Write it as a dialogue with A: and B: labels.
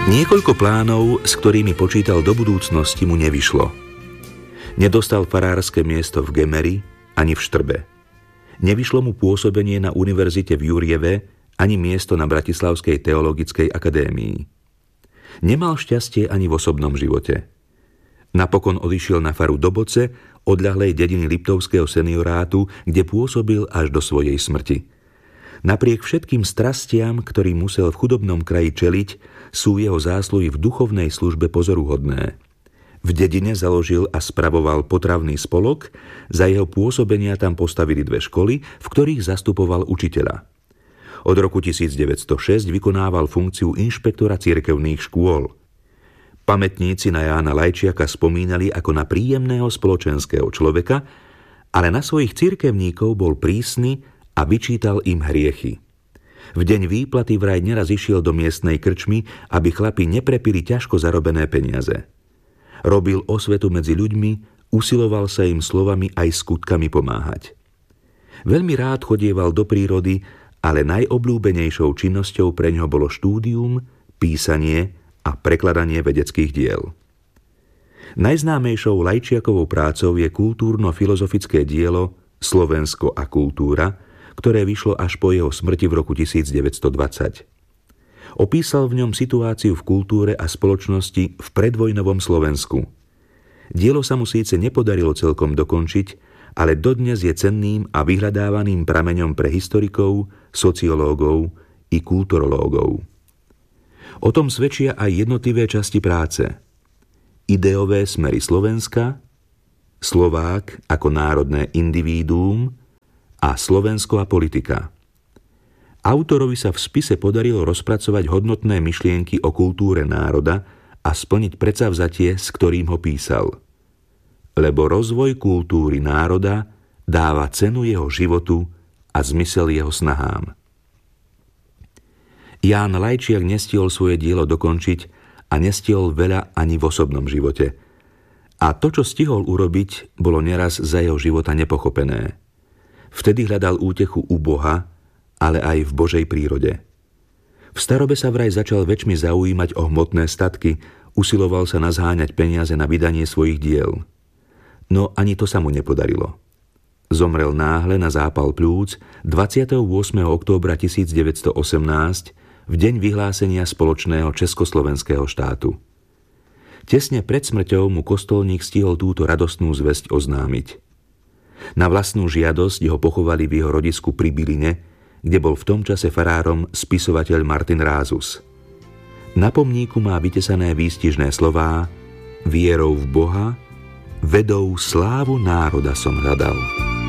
A: Niekoľko plánov, s ktorými počítal do budúcnosti, mu nevyšlo. Nedostal farárske miesto v Gemeri ani v Štrbe. Nevyšlo mu pôsobenie na univerzite v Jurjeve ani miesto na Bratislavskej teologickej akadémii. Nemal šťastie ani v osobnom živote. Napokon odišiel na faru Doboce, odľahlej dediny Liptovského seniorátu, kde pôsobil až do svojej smrti. Napriek všetkým strastiam, ktorým musel v chudobnom kraji čeliť, sú jeho zásluhy v duchovnej službe pozoruhodné. V dedine založil a spravoval potravný spolok, za jeho pôsobenia tam postavili 2 školy, v ktorých zastupoval učiteľa. Od roku 1906 vykonával funkciu inšpektora cirkevných škôl. Pamätníci na Jána Lajčiaka spomínali ako na príjemného spoločenského človeka, ale na svojich cirkevníkov bol prísny a vyčítal im hriechy. V deň výplaty vraj neraz išiel do miestnej krčmy, aby chlapi neprepili ťažko zarobené peniaze. Robil osvetu medzi ľuďmi, usiloval sa im slovami aj skutkami pomáhať. Veľmi rád chodieval do prírody, ale najobľúbenejšou činnosťou preňho bolo štúdium, písanie a prekladanie vedeckých diel. Najznámejšou Lajčiakovou prácou je kultúrno-filozofické dielo Slovensko a kultúra, ktoré vyšlo až po jeho smrti v roku 1920. Opísal v ňom situáciu v kultúre a spoločnosti v predvojnovom Slovensku. Dielo sa mu síce nepodarilo celkom dokončiť, ale dodnes je cenným a vyhľadávaným prameňom pre historikov, sociológov i kulturológov. O tom svedčia aj jednotlivé časti práce. Ideové smery Slovenska, Slovák ako národné individuum a Slovensko a politika. Autorovi sa v spise podarilo rozpracovať hodnotné myšlienky o kultúre národa a splniť predsavzatie, s ktorým ho písal. Lebo rozvoj kultúry národa dáva cenu jeho životu a zmysel jeho snahám. Ján Lajčiak nestihol svoje dielo dokončiť a nestihol veľa ani v osobnom živote. A to, čo stihol urobiť, bolo neraz za jeho života nepochopené. Vtedy hľadal útechu u Boha, ale aj v Božej prírode. V starobe sa vraj začal väčšmi zaujímať o hmotné statky, usiloval sa nazháňať peniaze na vydanie svojich diel. No ani to sa mu nepodarilo. Zomrel náhle na zápal pľúc 28. októbra 1918 v deň vyhlásenia spoločného československého štátu. Tesne pred smrťou mu kostolník stihol túto radostnú zvesť oznámiť. Na vlastnú žiadosť ho pochovali v jeho rodisku pri Biline, kde bol v tom čase farárom spisovateľ Martin Rázus. Na pomníku má vytesané výstižné slová: Vierou v Boha, vedou slávu národa som hľadal.